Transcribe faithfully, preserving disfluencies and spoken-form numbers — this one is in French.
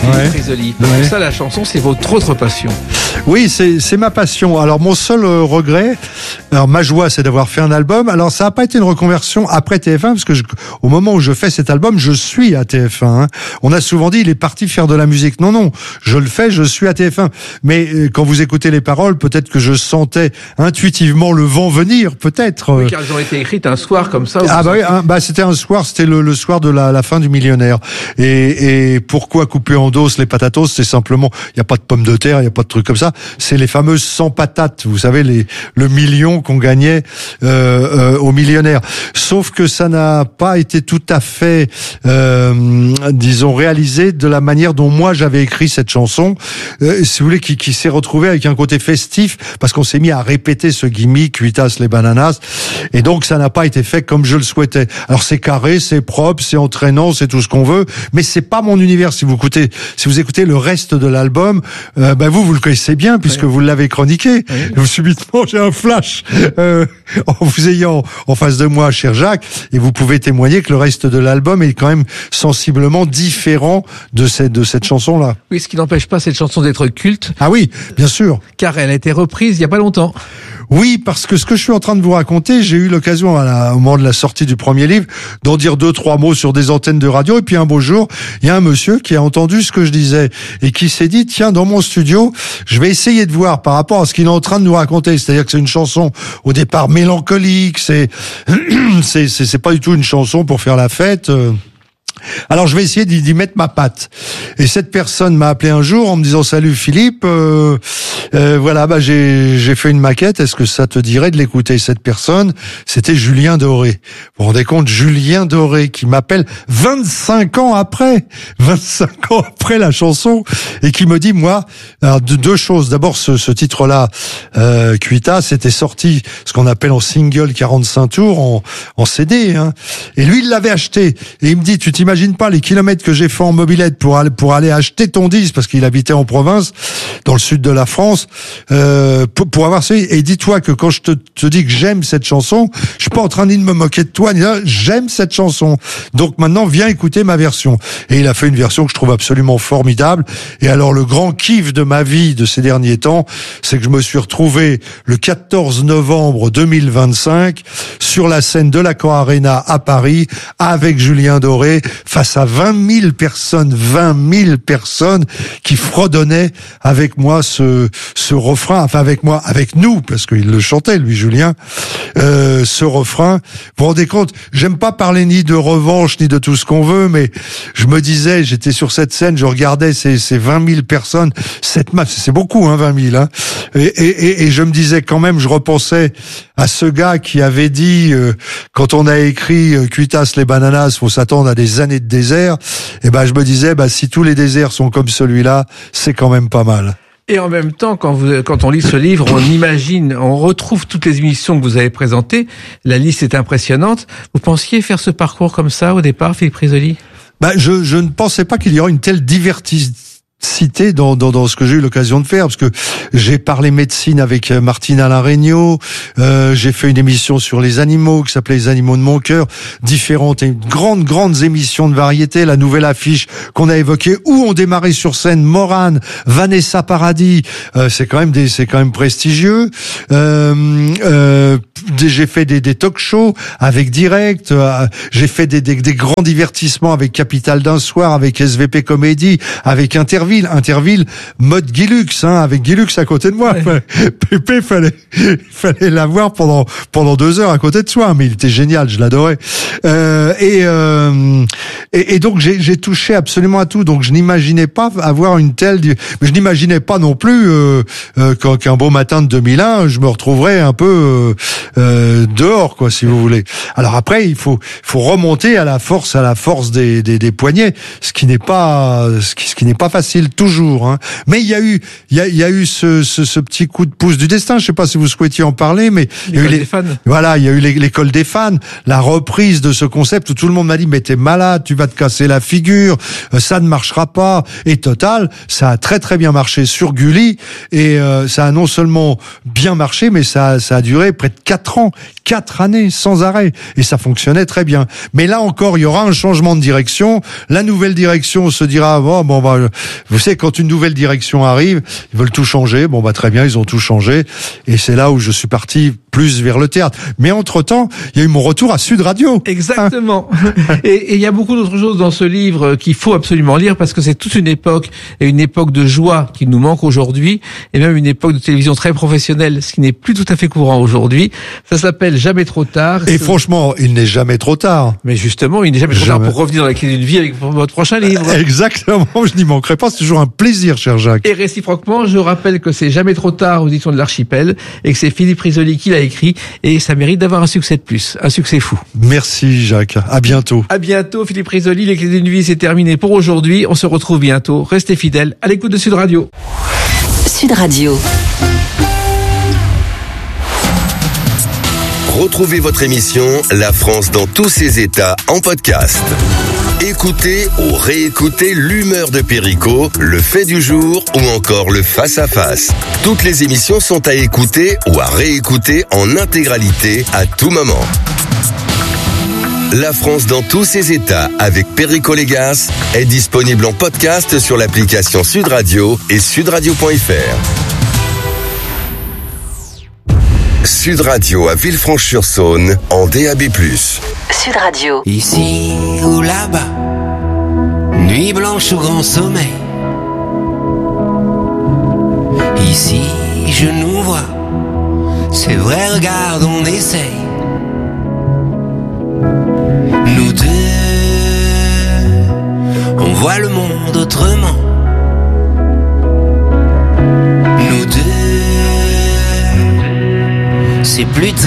Philippe Risoli. Ouais. Ça, la chanson, c'est votre autre passion. Oui, c'est, c'est ma passion. Alors, mon seul euh, regret, alors ma joie, c'est d'avoir fait un album. Alors, ça n'a pas été une reconversion après T F un, parce que je, au moment où je fais cet album, je suis à T F un. Hein. On a souvent dit, il est parti faire de la musique. Non, non, je le fais, je suis à T F un. Mais euh, quand vous écoutez les paroles, peut-être que je sentais intuitivement le vent venir, peut-être. Oui, car elles ont été écrites un soir comme ça. Ah bah oui, hein, bah c'était un soir, c'était le, le soir de la, la fin du millionnaire. Et, et pourquoi couper en dos les patatos? C'est simplement, il y a pas de pommes de terre, il y a pas de trucs comme ça. C'est les fameuses cent patates, vous savez, les le million qu'on gagnait euh, euh, aux millionnaires. Sauf que ça n'a pas été tout à fait, euh, disons, réalisé de la manière dont moi j'avais écrit cette chanson. Euh, si vous voulez, qui, qui s'est retrouvé avec un côté festif, parce qu'on s'est mis à répéter ce gimmick, Cuitas les bananas, et donc ça n'a pas été fait comme je le souhaitais. Alors c'est carré, c'est propre, c'est entraînant, c'est tout ce qu'on veut, mais c'est pas mon univers. Si vous écoutez, si vous écoutez le reste de l'album, euh, ben vous vous le connaissez bien puisque oui. vous l'avez chroniqué. Oui. Vous subitement j'ai un flash euh, en vous ayant en face de moi, cher Jacques, et vous pouvez témoigner que le reste de l'album est quand même sensiblement différent de cette de cette chanson-là. Oui, ce qui n'empêche pas cette chanson d'être culte. Ah oui, bien sûr. Car elle a été reprise il y a pas longtemps. Oui, parce que ce que je suis en train de vous raconter, j'ai eu l'occasion à la, au moment de la sortie du premier livre d'en dire deux, trois mots sur des antennes de radio. Et puis un beau jour, il y a un monsieur qui a entendu ce que je disais et qui s'est dit, tiens, dans mon studio, je vais essayer de voir par rapport à ce qu'il est en train de nous raconter. C'est-à-dire que c'est une chanson au départ mélancolique, c'est c'est c'est, c'est pas du tout une chanson pour faire la fête. Alors je vais essayer d'y, d'y mettre ma patte. Et cette personne m'a appelé un jour en me disant, salut Philippe, euh, euh, voilà, bah j'ai j'ai fait une maquette. Est-ce que ça te dirait de l'écouter? Cette personne, c'était Julien Doré. Vous vous rendez compte, Julien Doré qui m'appelle vingt-cinq ans après, vingt-cinq ans après la chanson, et qui me dit, moi, alors deux choses. D'abord, ce, ce titre-là, euh, Cuita, c'était sorti ce qu'on appelle en single quarante-cinq tours, en, en C D, hein. Et lui, il l'avait acheté. Et il me dit, tu t'imagines pas les kilomètres que j'ai fait en mobilette pour aller pour aller acheter ton disque, parce qu'il habitait en province, dans le sud de la France, euh, pour, pour avoir ça. Et dis-toi que quand je te, te dis que j'aime cette chanson, je suis pas en train ni de me moquer de toi, ni là, j'aime cette chanson. Donc maintenant, viens écouter ma version. Et il a fait une version que je trouve absolument formidable. Et alors, le grand kiff de ma vie de ces derniers temps, c'est que je me suis retrouvé le quatorze novembre deux mille vingt-cinq sur la scène de l'Accor Arena à Paris avec Julien Doré, face à vingt mille personnes, vingt mille personnes qui fredonnaient avec moi ce, ce refrain, enfin avec moi, avec nous, parce qu'il le chantait, lui, Julien, euh, ce refrain. Vous vous rendez compte, j'aime pas parler ni de revanche, ni de tout ce qu'on veut, mais je me disais, j'étais sur cette scène, je regardais ces, ces vingt mille personnes, cette masse, c'est beaucoup, hein, vingt mille, hein, et, et, et je me disais quand même, je repensais à ce gars qui avait dit, euh, quand on a écrit euh, Cuitas les bananas, faut s'attendre à des années de désert, et ben je me disais, bah si tous les déserts sont comme celui-là, c'est quand même pas mal. Et en même temps, quand, vous, quand on lit ce livre, on imagine, on retrouve toutes les émissions que vous avez présentées. La liste est impressionnante. Vous pensiez faire ce parcours comme ça au départ, Philippe Risoli? Bah, je, je ne pensais pas qu'il y aurait une telle diversité cité dans, dans, dans ce que j'ai eu l'occasion de faire, parce que j'ai parlé médecine avec Martine Alain Regnault, euh, j'ai fait une émission sur les animaux qui s'appelait Les animaux de mon cœur, différentes et grandes, grandes émissions de variété, la nouvelle affiche qu'on a évoquée, où ont démarré sur scène Morane, Vanessa Paradis, euh, c'est quand même des, c'est quand même prestigieux, euh, euh, j'ai fait des, des talk shows avec Direct, euh, j'ai fait des, des, des grands divertissements avec Capital d'un soir, avec S V P Comédie, avec Interville, Interville, mode Guilux, hein, avec Guilux à côté de moi. Ouais. Pépé, fallait, fallait l'avoir pendant, pendant deux heures à côté de soi, mais il était génial, je l'adorais. Euh, et, euh, et, et donc j'ai, j'ai touché absolument à tout, donc je n'imaginais pas avoir une telle, mais je n'imaginais pas non plus euh, euh, qu'un beau matin de deux mille un, je me retrouverais un peu euh, euh, dehors, quoi, si vous voulez. Alors après, il faut, faut remonter à la force, à la force des, des, des poignets, ce qui n'est pas, ce qui, ce qui n'est pas facile. Toujours, hein. Mais il y a eu, il y a, il y a eu ce, ce, ce petit coup de pouce du destin. Je sais pas si vous souhaitiez en parler, mais il y a eu les, des fans. Voilà, il y a eu l'école des fans, la reprise de ce concept où tout le monde m'a dit, mais t'es malade, tu vas te casser la figure, ça ne marchera pas. Et total, ça a très très bien marché sur Gulli, et euh, ça a non seulement bien marché, mais ça, ça a duré près de quatre ans. quatre années sans arrêt et ça fonctionnait très bien. Mais là encore, il y aura un changement de direction. La nouvelle direction se dira bon, bon bah, vous savez, quand une nouvelle direction arrive, ils veulent tout changer. Bon bah très bien, ils ont tout changé et c'est là où je suis parti plus vers le théâtre. Mais entre-temps, il y a eu mon retour à Sud Radio. Exactement. Et il y a beaucoup d'autres choses dans ce livre qu'il faut absolument lire parce que c'est toute une époque et une époque de joie qui nous manque aujourd'hui et même une époque de télévision très professionnelle, ce qui n'est plus tout à fait courant aujourd'hui. Ça s'appelle Jamais trop tard. Et c'est... franchement, il n'est jamais trop tard. Mais justement, il n'est jamais trop jamais. tard pour revenir dans la clé d'une vie avec votre prochain livre. Exactement, je n'y manquerai pas, c'est toujours un plaisir, cher Jacques. Et réciproquement, je rappelle que c'est Jamais trop tard aux éditions de l'Archipel et que c'est Philippe Risoli qui l'a écrit et ça mérite d'avoir un succès de plus, un succès fou. Merci Jacques, à bientôt. À bientôt Philippe Risoli, les clés d'une vie c'est terminé pour aujourd'hui, on se retrouve bientôt, restez fidèles à l'écoute de Sud Radio. Sud Radio. Retrouvez votre émission La France dans tous ses états en podcast. Écoutez ou réécoutez l'humeur de Perico, le fait du jour ou encore le face-à-face. Toutes les émissions sont à écouter ou à réécouter en intégralité à tout moment. La France dans tous ses états avec Perico Légas est disponible en podcast sur l'application Sud Radio et sudradio point f r. Sud Radio à Villefranche-sur-Saône en D A B plus. Sud Radio. Ici ou là-bas, nuit blanche ou grand sommeil. Ici je nous vois, c'est vrai, regarde, on essaye. Nous deux, on voit le monde autrement.